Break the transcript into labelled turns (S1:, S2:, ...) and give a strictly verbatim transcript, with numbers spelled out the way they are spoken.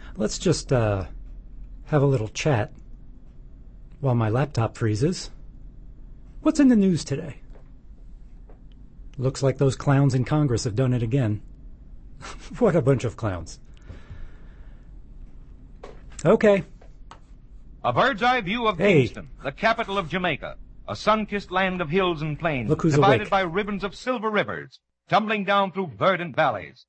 S1: Let's just uh, have a little chat while my laptop freezes. What's in the news today? Looks like those clowns in Congress have done it again. What a bunch of clowns. Okay.
S2: A bird's eye view of
S1: Hey.
S2: Kingston, the capital of Jamaica, a sun-kissed land of hills and plains,
S1: Look who's
S2: divided
S1: awake.
S2: by ribbons of silver rivers, tumbling down through verdant valleys.